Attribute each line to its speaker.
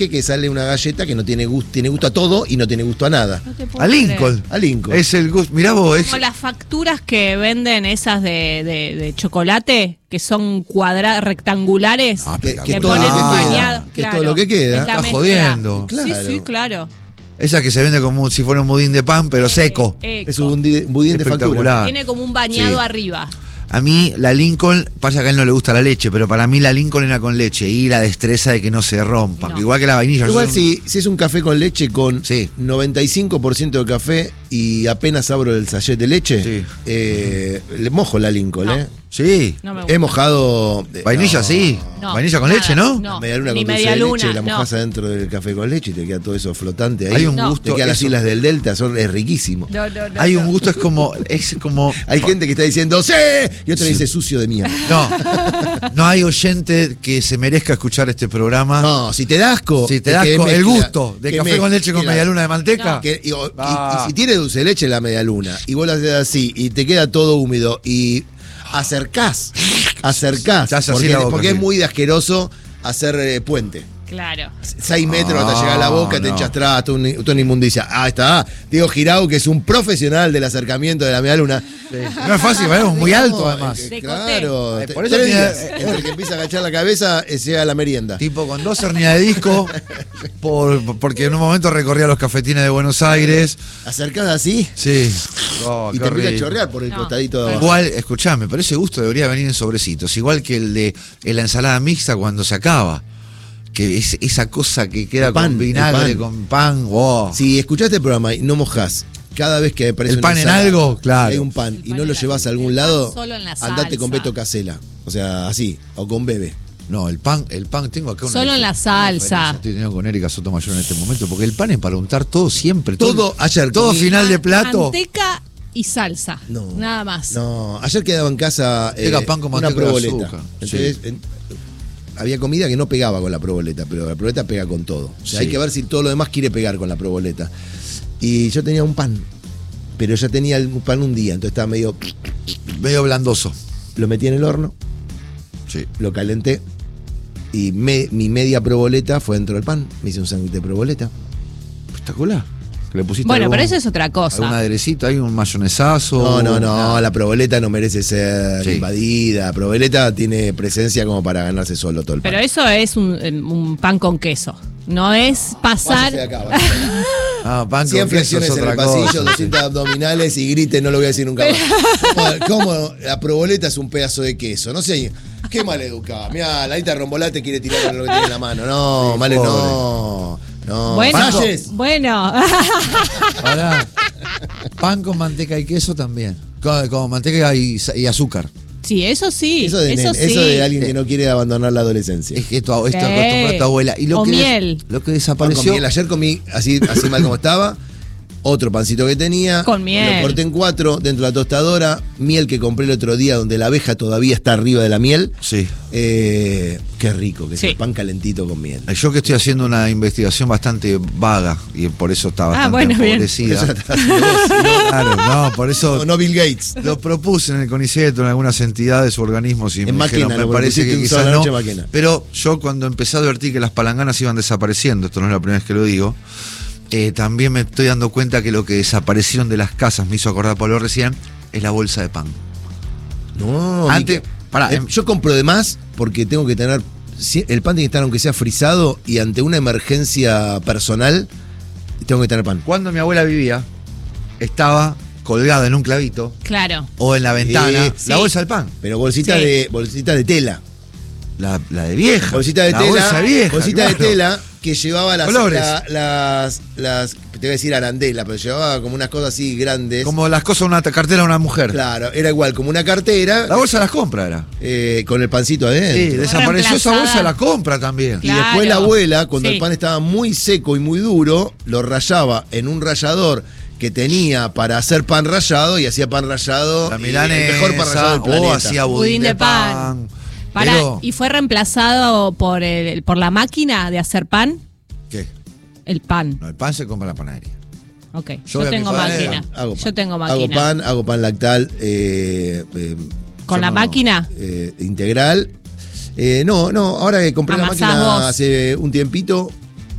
Speaker 1: que sale una galleta que no tiene gusto a todo y no tiene gusto a nada.
Speaker 2: No te puedo
Speaker 3: A Lincoln.
Speaker 1: A Lincoln.
Speaker 3: Es el gusto. Mirá vos, es.
Speaker 2: Como las facturas que venden esas de chocolate, que son rectangulares.
Speaker 1: Que
Speaker 2: le
Speaker 1: todo
Speaker 2: ponen
Speaker 1: lo que
Speaker 2: un
Speaker 1: queda.
Speaker 2: bañado.
Speaker 1: Que todo lo que queda.
Speaker 2: Es la
Speaker 3: Está
Speaker 2: mezcla.
Speaker 3: jodiendo.
Speaker 1: Claro.
Speaker 2: Sí, claro.
Speaker 3: Esa que se vende como si fuera un budín de pan, pero seco.
Speaker 1: Es un budín de factura.
Speaker 3: Espectacular.
Speaker 2: Tiene como un bañado
Speaker 3: Sí.
Speaker 2: arriba.
Speaker 3: A mí la Lincoln, pasa que a él no le gusta la leche, pero para mí la Lincoln era con leche y la destreza de que no se rompa.
Speaker 2: No.
Speaker 3: Igual que la vainilla.
Speaker 1: Igual
Speaker 3: yo-
Speaker 1: si es un café con leche con
Speaker 3: Sí.
Speaker 1: 95% de café y apenas abro el sachet de leche,
Speaker 3: Sí.
Speaker 1: le mojo la Lincoln,
Speaker 2: No.
Speaker 3: Sí.
Speaker 2: No me gusta.
Speaker 1: He mojado...
Speaker 3: Vainilla
Speaker 1: no,
Speaker 3: sí.
Speaker 2: No,
Speaker 3: Vainilla con
Speaker 2: nada,
Speaker 3: leche, ¿no?
Speaker 2: no.
Speaker 1: Media luna
Speaker 2: Ni
Speaker 1: con dulce
Speaker 2: media
Speaker 1: de
Speaker 2: luna,
Speaker 1: leche, la
Speaker 2: no.
Speaker 1: mojas adentro del café con leche y te queda todo eso flotante ahí.
Speaker 3: Hay un
Speaker 2: No.
Speaker 3: gusto.
Speaker 1: Te quedan las
Speaker 3: eso-
Speaker 1: islas del Delta, es riquísimo.
Speaker 2: No.
Speaker 3: Hay un gusto, es como.
Speaker 1: Hay gente que está diciendo ¡sí! Y otra dice sucio de mierda.
Speaker 3: No hay oyente que se merezca escuchar este programa.
Speaker 1: No, si te da asco.
Speaker 3: Si te da
Speaker 1: que
Speaker 3: asco, el
Speaker 1: mezcla,
Speaker 3: gusto de
Speaker 1: que
Speaker 3: café con leche con
Speaker 1: mezcla.
Speaker 3: media luna de manteca.
Speaker 2: No.
Speaker 1: Y si tiene dulce de leche la media luna y vos la haces así y te queda todo húmedo y acercás,
Speaker 3: Te hace así
Speaker 1: porque,
Speaker 3: la boca,
Speaker 1: porque
Speaker 3: sí.
Speaker 1: es muy de asqueroso hacer puente.
Speaker 2: Claro.
Speaker 1: 6 metros hasta llegar a la boca, te
Speaker 3: no.
Speaker 1: enchastrás, toda una inmundicia. Ah, está. Diego Girau, que es un profesional del acercamiento de la media luna.
Speaker 3: No es fácil, es muy alto
Speaker 1: No,
Speaker 3: además.
Speaker 1: Claro.
Speaker 3: Por eso
Speaker 1: 3
Speaker 3: tiene-
Speaker 1: días. Entre que empieza a agachar la cabeza, llega la merienda.
Speaker 3: Tipo con 2 hernias de disco, porque en un momento recorría los cafetines de Buenos Aires.
Speaker 1: Acercada así
Speaker 3: Sí. Oh,
Speaker 1: y
Speaker 3: qué
Speaker 1: te empieza a
Speaker 3: rico.
Speaker 1: chorrear por el
Speaker 2: No.
Speaker 1: costadito de abajo.
Speaker 3: Igual, escuchame, pero ese gusto debería venir en sobrecitos, igual que el de la ensalada mixta cuando se acaba. Que es esa cosa que queda
Speaker 1: El pan,
Speaker 3: con vinagre,
Speaker 1: el pan.
Speaker 3: con pan. Wow.
Speaker 1: Si escuchaste el programa y no mojás, cada vez que aparece
Speaker 3: ¿El
Speaker 1: una
Speaker 3: pan en
Speaker 1: ensalada,
Speaker 3: algo? Claro.
Speaker 1: hay un pan
Speaker 2: El
Speaker 1: y
Speaker 2: pan
Speaker 1: no
Speaker 2: en
Speaker 1: lo
Speaker 2: la-
Speaker 1: llevas a algún
Speaker 2: el pan
Speaker 1: lado,
Speaker 2: solo en la
Speaker 1: andate con
Speaker 2: salsa.
Speaker 1: Beto Casella. O sea, así, o con Bebe.
Speaker 3: No, el pan, tengo acá una.
Speaker 2: Solo en la salsa.
Speaker 3: Estoy teniendo con Erika Sotomayor en este momento, porque el pan es para untar todo siempre.
Speaker 1: Todo, ayer
Speaker 3: Todo
Speaker 1: comí-
Speaker 3: final de plato.
Speaker 2: Manteca y salsa.
Speaker 1: No.
Speaker 2: Nada más.
Speaker 1: No, ayer quedaba en casa
Speaker 3: Pega pan con
Speaker 1: una
Speaker 3: manteca de
Speaker 1: proboleta.
Speaker 3: azúcar.
Speaker 1: Entonces, había comida que no pegaba con la proboleta, pero la proboleta pega con todo. O sea,
Speaker 3: Sí.
Speaker 1: hay que ver si todo lo demás quiere pegar con la proboleta. Y yo tenía un pan, pero ya tenía el pan un día, entonces estaba medio...
Speaker 3: Medio blandoso.
Speaker 1: Lo metí en el horno,
Speaker 3: Sí.
Speaker 1: lo calenté y mi media proboleta fue dentro del pan. Me hice un sándwich de proboleta.
Speaker 3: Espectacular. Le pusiste
Speaker 2: Bueno,
Speaker 3: algún-
Speaker 2: pero eso es otra
Speaker 3: algún
Speaker 2: cosa.
Speaker 3: aderecito, hay un mayonesazo.
Speaker 1: No, la proboleta no merece ser
Speaker 3: Sí.
Speaker 1: invadida. La proboleta tiene presencia como para ganarse solo todo el pan.
Speaker 2: Pero eso es un pan con queso. No es pasar.
Speaker 1: Váyase de acá, váyase de acá.
Speaker 3: Ah, pan
Speaker 1: 100
Speaker 3: con queso es
Speaker 1: flexiones en
Speaker 3: otra
Speaker 1: el pasillo,
Speaker 3: cosa.
Speaker 1: 200 abdominales y grite, no lo voy a decir nunca más. ¿Cómo la proboleta es un pedazo de queso? No sé, qué maleducada. Mirá, la Anita Rombolá te quiere tirar lo que tiene en la mano. No,
Speaker 3: Sí,
Speaker 1: Male,
Speaker 3: pobre.
Speaker 1: no.
Speaker 2: Bueno,
Speaker 1: Salles.
Speaker 2: bueno.
Speaker 3: Ahora, pan con manteca y queso también. Con manteca y azúcar.
Speaker 2: Sí, eso sí.
Speaker 1: Eso de,
Speaker 2: eso
Speaker 1: nene,
Speaker 2: sí.
Speaker 1: eso de alguien que no quiere abandonar la adolescencia.
Speaker 3: Es que esto
Speaker 2: Sí.
Speaker 3: acostumbró a tu abuela. Y
Speaker 2: O miel.
Speaker 3: Lo que
Speaker 1: Pan con
Speaker 3: desapareció.
Speaker 1: miel. Ayer comí así mal como estaba. Otro pancito que tenía.
Speaker 2: Con miel.
Speaker 1: Lo corté en 4 dentro de la tostadora. Miel que compré el otro día donde la abeja todavía está arriba de la miel.
Speaker 3: Sí.
Speaker 1: Qué rico que es
Speaker 2: Sí.
Speaker 1: el pan calentito con miel.
Speaker 3: Yo que estoy haciendo una investigación bastante vaga y por eso está bastante
Speaker 2: bueno, bien.
Speaker 3: empobrecida.
Speaker 1: Eso la estás haciendo vos.
Speaker 3: Claro, no, por eso
Speaker 1: No Bill Gates.
Speaker 3: lo propuse en el CONICET, en algunas entidades o organismos y
Speaker 1: En
Speaker 3: me dijeron,
Speaker 1: Maquena,
Speaker 3: me
Speaker 1: lo
Speaker 3: parece
Speaker 1: propusiste
Speaker 3: que
Speaker 1: un sábado
Speaker 3: quizás
Speaker 1: a la
Speaker 3: no.
Speaker 1: noche en Maquena.
Speaker 3: Pero yo cuando empecé a advertir que las palanganas iban desapareciendo, esto no es la primera vez que lo digo, también me estoy dando cuenta que lo que desaparecieron de las casas, me hizo acordar Pablo recién, es la bolsa de pan.
Speaker 1: No,
Speaker 3: Antes,
Speaker 1: Mica.
Speaker 3: pará,
Speaker 1: Yo compro de más porque tengo que tener. El pan tiene que estar aunque sea frisado y ante una emergencia personal tengo que tener pan.
Speaker 3: Cuando mi abuela vivía, estaba colgada en un clavito
Speaker 2: Claro.
Speaker 3: o en la ventana
Speaker 2: Sí.
Speaker 3: la bolsa del pan.
Speaker 1: Pero bolsita
Speaker 2: Sí.
Speaker 1: de tela.
Speaker 3: La de vieja.
Speaker 1: Bolsita de
Speaker 3: la
Speaker 1: tela.
Speaker 3: bolsa vieja.
Speaker 1: Bolsita de
Speaker 3: claro.
Speaker 1: tela que llevaba
Speaker 3: Colores.
Speaker 1: las. Te voy a decir arandela, pero llevaba como unas cosas así grandes.
Speaker 3: Como las cosas de una cartera de una mujer.
Speaker 1: Claro, era igual, como una cartera
Speaker 3: La bolsa las compra era.
Speaker 1: con el pancito adentro.
Speaker 3: Sí, desapareció esa
Speaker 2: reemplazada.
Speaker 3: bolsa, la compra también.
Speaker 1: Y después la
Speaker 2: Claro.
Speaker 1: abuela, cuando
Speaker 2: Sí.
Speaker 1: el pan estaba muy seco y muy duro, lo rallaba en un rallador que tenía para hacer pan rallado y hacía pan rallado.
Speaker 3: La
Speaker 1: y
Speaker 3: milanesa,
Speaker 1: el mejor pan rallado del
Speaker 3: o
Speaker 1: planeta.
Speaker 3: hacía budín de pan.
Speaker 2: Pará,
Speaker 3: Pero,
Speaker 2: ¿y fue reemplazado por la máquina de hacer pan?
Speaker 3: ¿qué?
Speaker 2: El pan.
Speaker 3: No, el pan se compra en la panadería.
Speaker 2: Ok.
Speaker 3: Yo
Speaker 2: Yo
Speaker 3: voy a
Speaker 2: tengo
Speaker 3: mi panadera,
Speaker 2: máquina.
Speaker 1: Hago pan.
Speaker 2: Yo tengo máquina.
Speaker 1: Hago pan lactal.
Speaker 2: ¿Con
Speaker 3: Yo
Speaker 2: la
Speaker 3: no.
Speaker 2: máquina?
Speaker 1: Integral. No, ahora que compré la
Speaker 2: Amasás
Speaker 1: máquina
Speaker 2: vos.
Speaker 1: hace un tiempito,